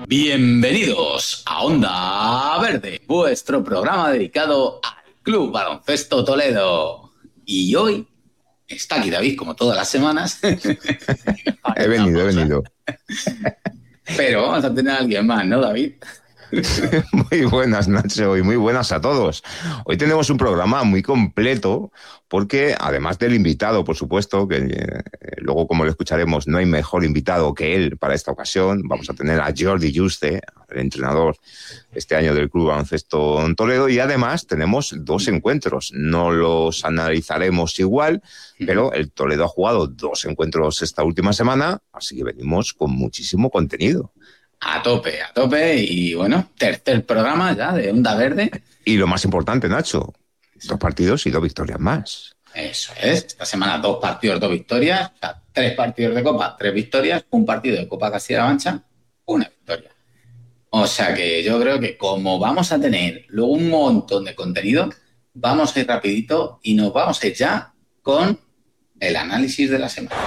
Bienvenidos a Onda Verde, vuestro programa dedicado al Club Baloncesto Toledo. Y hoy está aquí David, como todas las semanas. He venido. Pero vamos a tener a alguien más, ¿no, David? Muy buenas, Nacho, y muy buenas a todos. Hoy tenemos un programa muy completo porque, además del invitado, por supuesto, que luego, como lo escucharemos, no hay mejor invitado que él para esta ocasión. Vamos a tener a Jordi Juste, el entrenador este año del Club Baloncesto Toledo, y además tenemos dos encuentros. No los analizaremos igual, pero el Toledo ha jugado dos encuentros esta última semana, así que venimos con muchísimo contenido. A tope, y bueno, tercer programa ya de Onda Verde. Y lo más importante, Nacho, 2 partidos y 2 victorias más. Eso es, esta semana 2 partidos, 2 victorias, o sea, 3 partidos de Copa, 3 victorias, un partido de Copa Castilla-La Mancha, 1 victoria. O sea que yo creo que como vamos a tener luego un montón de contenido, vamos a ir rapidito y nos vamos a ir ya con el análisis de la semana.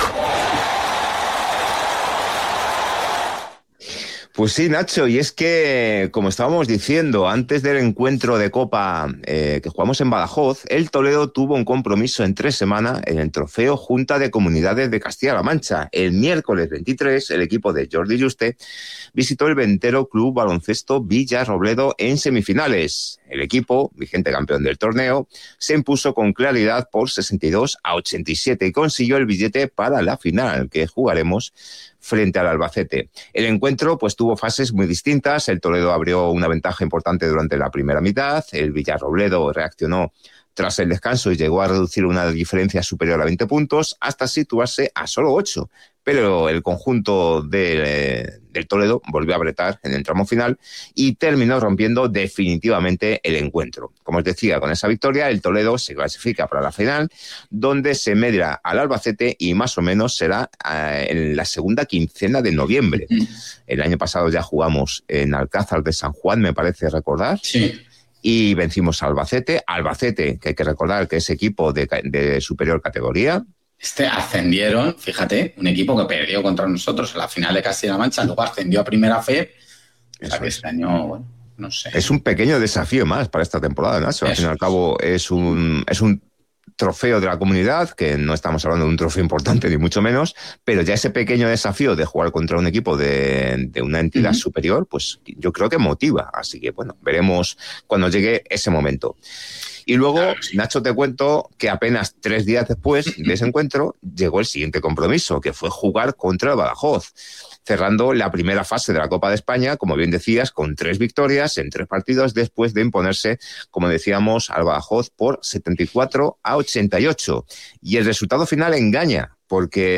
Pues sí, Nacho, y es que, como estábamos diciendo, antes del encuentro de Copa que jugamos en Badajoz, el Toledo tuvo un compromiso en 3 semanas en el trofeo Junta de Comunidades de Castilla-La Mancha. El miércoles 23, el equipo de Jordi Juste visitó el Ventero Club Baloncesto Villarrobledo en semifinales. El equipo, vigente campeón del torneo, se impuso con claridad por 62-87 y consiguió el billete para la final, que jugaremos frente al Albacete. El encuentro pues tuvo fases muy distintas. El Toledo abrió una ventaja importante durante la primera mitad. El Villarrobledo reaccionó tras el descanso y llegó a reducir una diferencia superior a 20 puntos hasta situarse a solo 8. Pero el conjunto del Toledo volvió a apretar en el tramo final y terminó rompiendo definitivamente el encuentro. Como os decía, con esa victoria el Toledo se clasifica para la final, donde se medirá al Albacete y más o menos será en la segunda quincena de noviembre. El año pasado ya jugamos en Alcázar de San Juan, me parece recordar. Sí. Y vencimos a Albacete, que hay que recordar que es equipo de superior categoría. Ascendieron, fíjate, un equipo que perdió contra nosotros en la final de Castilla-La Mancha, luego ascendió a Primera Fe. O sea que este año, bueno, no sé. Es un pequeño desafío más para esta temporada, Nacho. Al fin y al cabo es un trofeo de la comunidad, que no estamos hablando de un trofeo importante ni mucho menos, pero ya ese pequeño desafío de jugar contra un equipo de una entidad superior, pues yo creo que motiva. Así que bueno, veremos cuando llegue ese momento. Y luego, claro, sí, Nacho, te cuento que apenas 3 días después de ese encuentro llegó el siguiente compromiso, que fue jugar contra el Badajoz, cerrando la primera fase de la Copa de España, como bien decías, con 3 victorias en 3 partidos, después de imponerse, como decíamos, al Badajoz por 74-88. Y el resultado final engaña, porque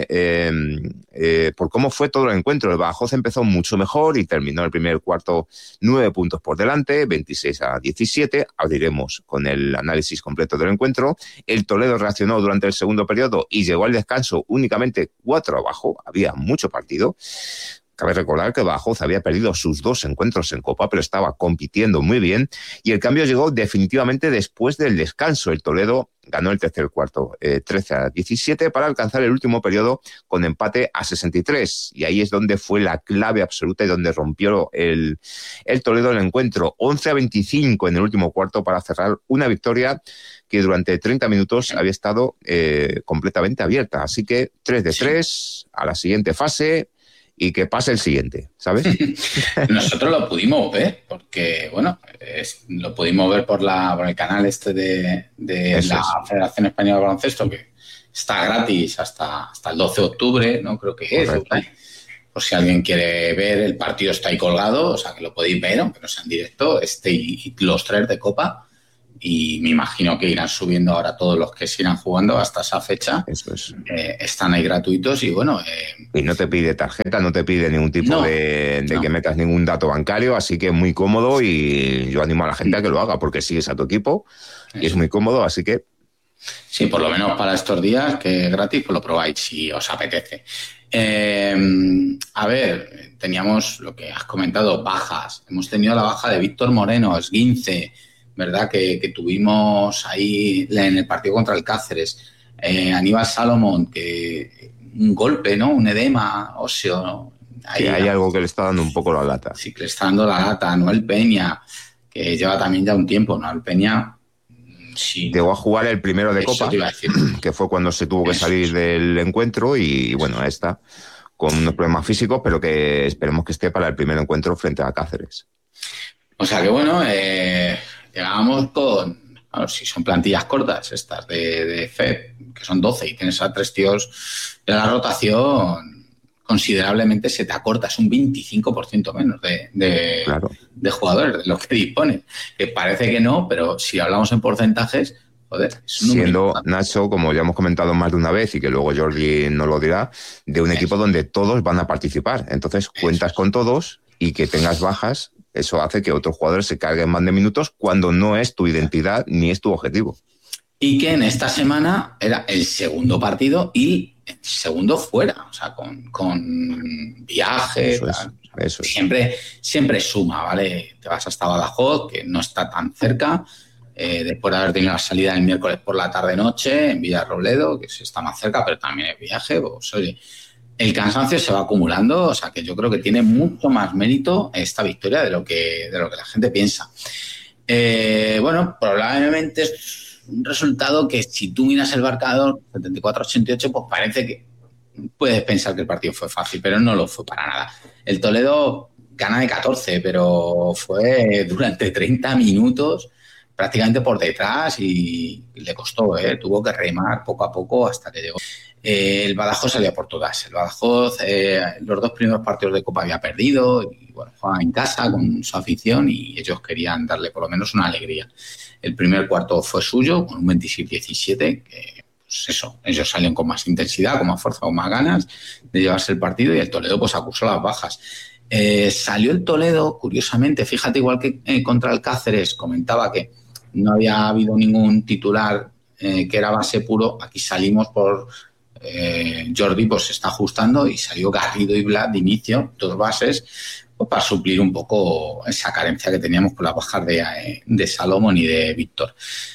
por cómo fue todo el encuentro. El Badajoz empezó mucho mejor y terminó el primer cuarto 9 puntos por delante, 26-17. Abriremos con el análisis completo del encuentro. El Toledo reaccionó durante el segundo periodo y llegó al descanso únicamente 4 abajo. Había mucho partido. Cabe recordar que Badajoz había perdido sus 2 encuentros en Copa, pero estaba compitiendo muy bien, y el cambio llegó definitivamente después del descanso. El Toledo ganó el tercer cuarto 13-17 para alcanzar el último periodo con empate a 63, y ahí es donde fue la clave absoluta y donde rompió el Toledo el encuentro. 11-25 en el último cuarto para cerrar una victoria que durante 30 minutos había estado completamente abierta. Así que 3-3 a la siguiente fase y que pase el siguiente, ¿sabes? Nosotros lo pudimos ver, porque, bueno, lo pudimos ver por el canal de la Federación Española de Baloncesto, que está gratis hasta el 12 de octubre, ¿no? Creo que es. Por si alguien quiere ver, el partido está ahí colgado, o sea que lo podéis ver, aunque no sea en directo, y los 3 de Copa. Y me imagino que irán subiendo ahora todos los que sigan jugando hasta esa fecha. Eso es. Están ahí gratuitos y bueno... y no te pide tarjeta, no te pide ningún tipo de que metas ningún dato bancario, así que es muy cómodo y yo animo a la gente a que lo haga porque sigues a tu equipo y es muy cómodo, así que... Sí, por lo menos para estos días, que es gratis, pues lo probáis si os apetece. A ver, teníamos lo que has comentado, bajas. Hemos tenido la baja de Víctor Moreno, esguince, ¿verdad? Que tuvimos ahí en el partido contra el Cáceres. Aníbal Salomón, que un golpe, ¿no? Un edema óseo que hay algo que le está dando un poco la lata. Sí, que le está dando la lata. Noel Peña, que lleva también ya un tiempo. Noel Peña sí, llegó a jugar el primero de Copa, que fue cuando se tuvo que salir del encuentro y bueno, está con unos problemas físicos, pero que esperemos que esté para el primer encuentro frente a Cáceres. O sea que bueno, llegábamos con, bueno, si son plantillas cortas estas de FED, que son 12 y tienes a 3 tíos, de la rotación considerablemente se te acorta, es un 25% menos de jugadores de los que disponen. Que parece que no, pero si hablamos en porcentajes, joder, es un siendo Nacho, como ya hemos comentado más de una vez y que luego Jordi nos lo dirá, de un equipo donde todos van a participar. Entonces cuentas con todos y que tengas bajas, eso hace que otros jugadores se carguen más de minutos cuando no es tu identidad ni es tu objetivo. Y que en esta semana era el segundo partido y el segundo fuera, o sea, con viaje. Eso es. Siempre suma, ¿vale? Te vas hasta Badajoz, que no está tan cerca, después de haber tenido la salida el miércoles por la tarde-noche en Villarrobledo, que sí está más cerca, pero también es viaje, pues oye, el cansancio se va acumulando, o sea que yo creo que tiene mucho más mérito esta victoria de lo que la gente piensa. Bueno, probablemente es un resultado que si tú miras el marcador 74-88, pues parece que puedes pensar que el partido fue fácil, pero no lo fue para nada. El Toledo gana de 14, pero fue durante 30 minutos prácticamente por detrás y le costó, tuvo que remar poco a poco hasta que llegó. El Badajoz salía por todas. El Badajoz, los 2 primeros partidos de Copa había perdido y bueno, jugaba en casa con su afición y ellos querían darle por lo menos una alegría. El primer cuarto fue suyo con un 26-17, que pues eso, ellos salieron con más intensidad, con más fuerza, con más ganas de llevarse el partido y el Toledo pues acusó las bajas. Salió el Toledo, curiosamente, fíjate, igual que contra el Cáceres, comentaba que no había habido ningún titular que era base puro, aquí salimos por... Jordi pues se está ajustando y salió Garrido y Vlad de inicio, 2 bases, pues, para suplir un poco esa carencia que teníamos con las bajas de Salomón y de Víctor.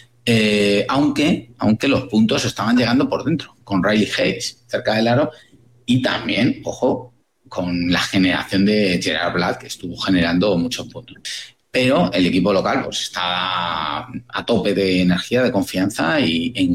Aunque los puntos estaban llegando por dentro, con Riley Hayes cerca del aro y también, ojo, con la generación de Gerard Vlad, que estuvo generando muchos puntos. Pero el equipo local pues está a tope de energía, de confianza y en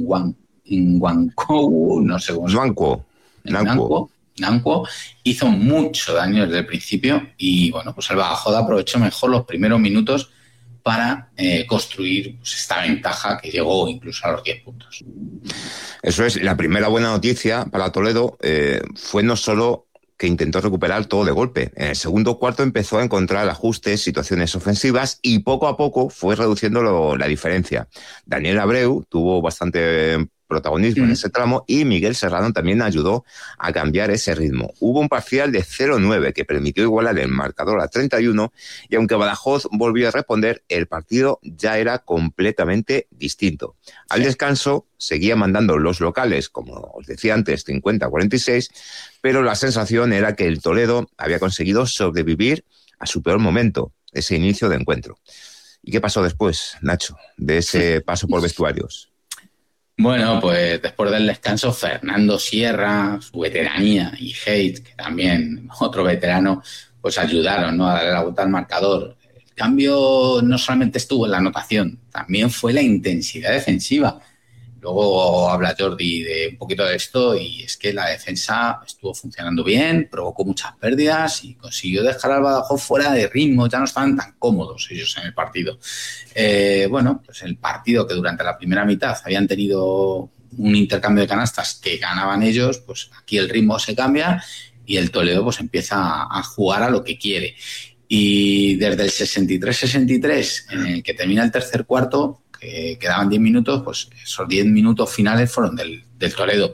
Huancuo, no sé cómo se llama. Nancuo hizo mucho daño desde el principio y bueno, pues el Badajoz aprovechó mejor los primeros minutos para construir pues, esta ventaja que llegó incluso a los 10 puntos. Eso es, la primera buena noticia para Toledo fue no solo que intentó recuperar todo de golpe. En el segundo cuarto empezó a encontrar ajustes, situaciones ofensivas y poco a poco fue reduciendo la diferencia. Daniel Abreu tuvo bastante protagonismo en ese tramo y Miguel Serrano también ayudó a cambiar ese ritmo. Hubo un parcial de 0-9 que permitió igualar el marcador a 31 y aunque Badajoz volvió a responder, el partido ya era completamente distinto. Al descanso seguía mandando los locales, como os decía antes, 50-46, pero la sensación era que el Toledo había conseguido sobrevivir a su peor momento, ese inicio de encuentro. ¿Y qué pasó después, Nacho, de ese paso por vestuarios? Bueno, pues después del descanso, Fernando Sierra, su veteranía, y Hayes, que también otro veterano, pues ayudaron, ¿no?, a darle la vuelta al marcador. El cambio no solamente estuvo en la anotación, también fue la intensidad defensiva. Luego habla Jordi de un poquito de esto y es que la defensa estuvo funcionando bien, provocó muchas pérdidas y consiguió dejar al Badajoz fuera de ritmo, ya no estaban tan cómodos ellos en el partido. Bueno, pues el partido que durante la primera mitad habían tenido un intercambio de canastas que ganaban ellos, pues aquí el ritmo se cambia y el Toledo pues empieza a jugar a lo que quiere. Y desde el 63-63, en el que termina el tercer cuarto, que quedaban 10 minutos, pues esos 10 minutos finales fueron del Toledo.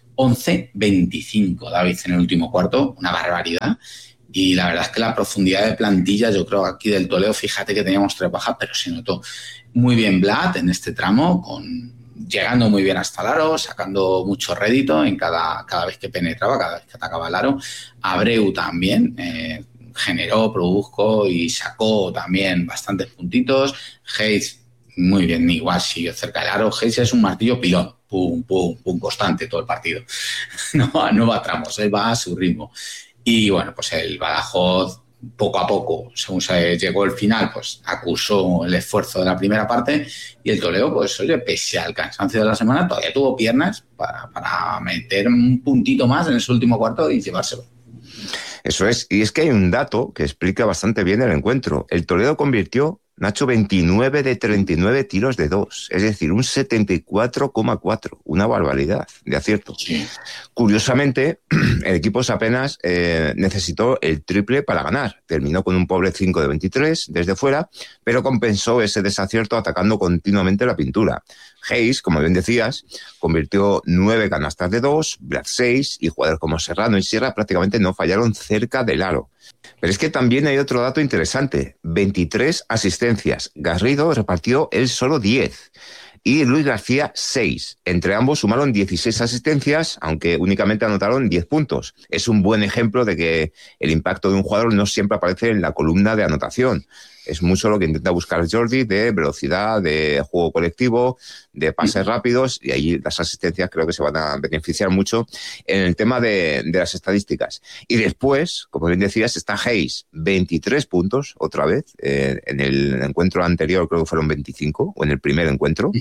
11-25, David, en el último cuarto, una barbaridad. Y la verdad es que la profundidad de plantilla, yo creo que aquí del Toledo, fíjate que teníamos 3 bajas, pero se notó muy bien Vlad en este tramo, llegando muy bien hasta el aro, sacando mucho rédito en cada vez que penetraba, cada vez que atacaba el aro. Abreu también generó, produjo y sacó también bastantes puntitos. Hayes muy bien, igual siguió cerca del aro. Hayes es un martillo pilón, pum, pum, pum, constante todo el partido. No va a tramos, él va a su ritmo. Y bueno, pues el Badajoz, poco a poco, según se llegó el final, pues acusó el esfuerzo de la primera parte, y el Toledo, pues oye, pese al cansancio de la semana, todavía tuvo piernas para meter un puntito más en ese último cuarto y llevárselo. Eso es, y es que hay un dato que explica bastante bien el encuentro. El Toledo convirtió, Nacho, 29 de 39 tiros de 2, es decir, un 74,4, una barbaridad de acierto. Sí. Curiosamente, el equipo apenas necesitó el triple para ganar. Terminó con un pobre 5 de 23 desde fuera, pero compensó ese desacierto atacando continuamente la pintura. Hayes, como bien decías, convirtió 9 canastas de 2, Brad 6, y jugadores como Serrano y Sierra prácticamente no fallaron cerca del aro. Pero es que también hay otro dato interesante, 23 asistencias. Garrido repartió él solo 10 y Luis García 6. Entre ambos sumaron 16 asistencias, aunque únicamente anotaron 10 puntos. Es un buen ejemplo de que el impacto de un jugador no siempre aparece en la columna de anotación. Es mucho lo que intenta buscar Jordi, de velocidad, de juego colectivo, de pases rápidos, y ahí las asistencias creo que se van a beneficiar mucho en el tema de las estadísticas. Y después, como bien decías, está Hayes, 23 puntos, otra vez. En el encuentro anterior creo que fueron 25, o en el primer encuentro.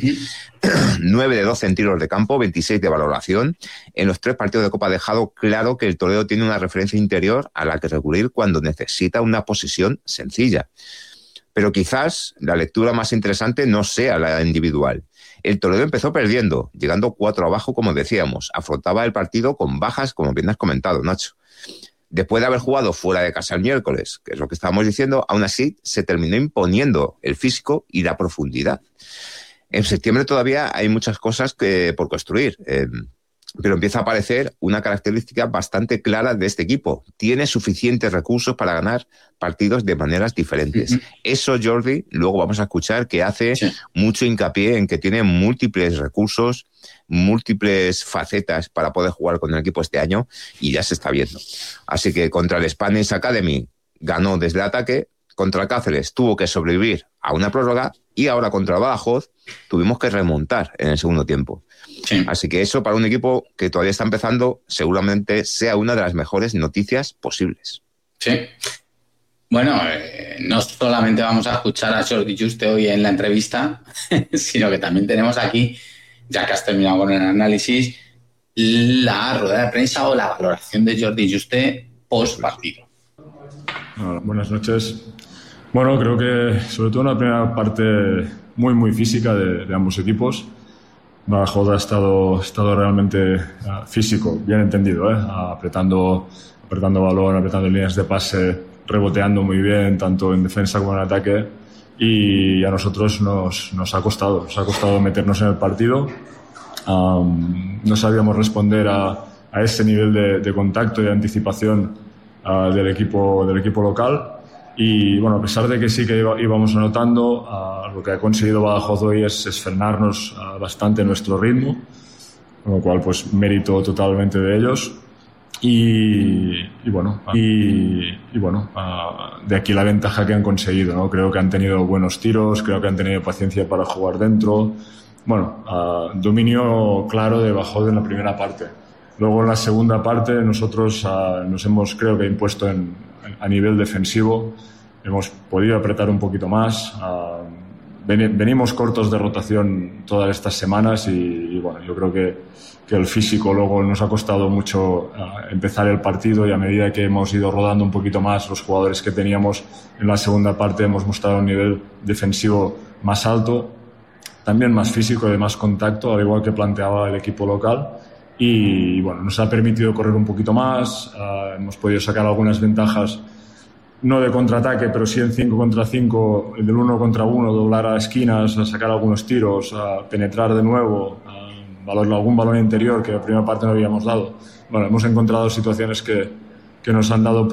9 de 12 en tiros de campo, 26 de valoración. En los 3 partidos de Copa ha dejado claro que el Toledo tiene una referencia interior a la que recurrir cuando necesita una posesión sencilla. Pero quizás la lectura más interesante no sea la individual. El Toledo empezó perdiendo, llegando 4 abajo, como decíamos. Afrontaba el partido con bajas, como bien has comentado, Nacho. Después de haber jugado fuera de casa el miércoles, que es lo que estábamos diciendo, aún así se terminó imponiendo el físico y la profundidad. En septiembre todavía hay muchas cosas por construir, pero empieza a aparecer una característica bastante clara de este equipo. Tiene suficientes recursos para ganar partidos de maneras diferentes. Eso, Jordi, luego vamos a escuchar que hace mucho hincapié en que tiene múltiples recursos, múltiples facetas para poder jugar con el equipo este año, y ya se está viendo. Así que contra el Spanish Academy ganó desde el ataque, contra el Cáceres tuvo que sobrevivir a una prórroga, y ahora contra el Badajoz tuvimos que remontar en el segundo tiempo. Sí. Así que eso, para un equipo que todavía está empezando, seguramente sea una de las mejores noticias posibles. Sí. Bueno, no solamente vamos a escuchar a Jordi Juste hoy en la entrevista, sino que también tenemos aquí, ya que has terminado con el análisis, la rueda de prensa o la valoración de Jordi Juste post partido. Buenas noches. Bueno, creo que sobre todo una primera parte muy física de ambos equipos. Badajoz ha estado realmente físico, bien entendido, apretando balón, apretando líneas de pase, reboteando muy bien, tanto en defensa como en ataque, y a nosotros nos ha costado meternos en el partido. No sabíamos responder a ese nivel de contacto y de anticipación del equipo local. Y bueno, a pesar de que sí que íbamos anotando, lo que ha conseguido Badajoz hoy es frenarnos bastante nuestro ritmo, con lo cual pues mérito totalmente de ellos. Y bueno, de aquí la ventaja que han conseguido, ¿no? Creo que han tenido buenos tiros, creo que han tenido paciencia para jugar dentro. Bueno, dominio claro de Badajoz en la primera parte. Luego en la segunda parte nosotros nos hemos, creo que, impuesto a nivel defensivo. Hemos podido apretar un poquito más. Venimos cortos de rotación todas estas semanas y bueno, yo creo que el físico luego nos ha costado mucho empezar el partido, y a medida que hemos ido rodando un poquito más los jugadores que teníamos en la segunda parte hemos mostrado un nivel defensivo más alto, también más físico y de más contacto, al igual que planteaba el equipo local. Y bueno, nos ha permitido correr un poquito más, hemos podido sacar algunas ventajas, no de contraataque, pero sí en 5 contra 5, del 1 contra 1, doblar a esquinas, a sacar algunos tiros, a penetrar de nuevo, algún balón interior que en la primera parte no habíamos dado. Bueno, hemos encontrado situaciones que nos han dado